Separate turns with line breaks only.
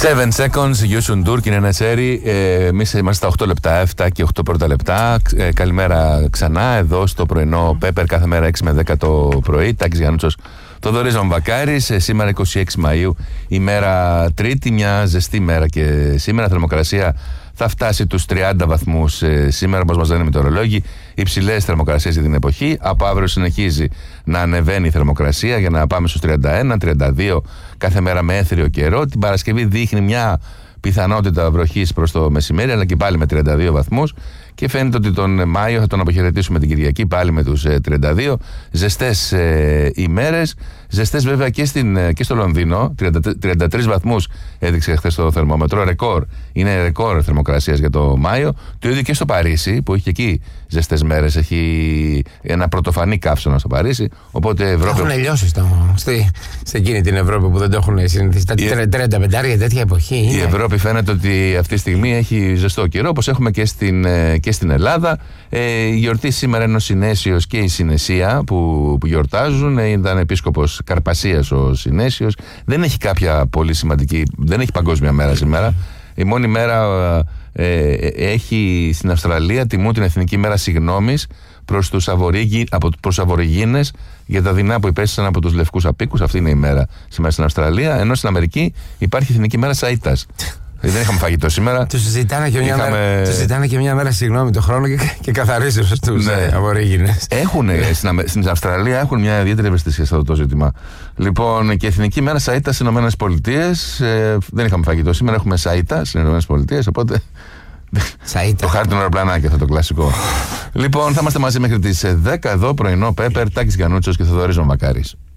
7 seconds, Γιούσουν Τούρκ, είναι ένα τσέρι. Εμείς είμαστε στα 8 λεπτά, 7 και 8 πρώτα λεπτά. Καλημέρα ξανά εδώ στο πρωινό Πέπερ, κάθε μέρα 6 με 10 το πρωί. Τάκης Γιαννούτσος, Θοδωρής Βαμβακάρης. Σήμερα 26 Μαΐου, ημέρα Τρίτη, μια ζεστή μέρα και σήμερα θερμοκρασία θα φτάσει τους 30 βαθμούς σήμερα, όπως μας λένε οι μετεωρολόγοι. Υψηλές θερμοκρασίες για την εποχή. Από αύριο συνεχίζει να ανεβαίνει η θερμοκρασία για να πάμε στους 31-32 κάθε μέρα με έθριο καιρό. Την Παρασκευή δείχνει μια πιθανότητα βροχής προς το μεσημέρι, αλλά και πάλι με 32 βαθμούς. Και φαίνεται ότι τον Μάιο θα τον αποχαιρετήσουμε την Κυριακή πάλι με τους 32. Ζεστές ημέρες. Ζεστές βέβαια και στο Λονδίνο. 33 βαθμούς έδειξε χθες το θερμόμετρο. Ρεκόρ. Είναι ρεκόρ θερμοκρασίας για το Μάιο. Το ίδιο και στο Παρίσι, που έχει και εκεί ζεστές μέρες. Έχει ένα πρωτοφανή καύσωνα στο Παρίσι. Οπότε Ευρώπη.
Έχουν λιώσει σε εκείνη την Ευρώπη που δεν το έχουν συνηθίσει. Τα 35 τέτοια εποχή.
Η Ευρώπη φαίνεται ότι αυτή τη στιγμή έχει ζεστό καιρό, όπως έχουμε και στην Ελλάδα. Η γιορτή σήμερα είναι ο Συνέσιος και η Συνεσία που γιορτάζουν. Ήταν επίσκοπος Καρπασίας ο Συνέσιος. Δεν έχει κάποια πολύ σημαντική, δεν έχει παγκόσμια μέρα σήμερα. Η μόνη μέρα έχει στην Αυστραλία, τιμούν την Εθνική Μέρα Συγγνώμης προς Αβοριγίνες για τα δεινά που υπέστησαν από τους λευκούς απίκους. Αυτή είναι η μέρα σήμερα στην Αυστραλία. Ενώ στην Αμερική υπάρχει Εθνική Μέρα Σαΐτας. Δεν είχαμε φαγητό σήμερα.
Τους ζητάνε και μια μέρα συγγνώμη το χρόνο και καθαρίζουν στους Αβορίγινες.
Στην Αυστραλία έχουν μια ιδιαίτερη ευαισθησία σε αυτό το ζήτημα. Λοιπόν, και Εθνική Μέρα Σαΐτα στις Ηνωμένες Πολιτείες. Δεν είχαμε φαγητό σήμερα, έχουμε Σαΐτα στις Ηνωμένες Πολιτείες. Οπότε. Το χάρτινο αεροπλανάκι, αυτό το κλασικό. Λοιπόν, θα είμαστε μαζί μέχρι τις 10 εδώ πρωινό Πέπερ, Τάκης Γιαννούτσος και Θοδωρής Βαμβακάρης.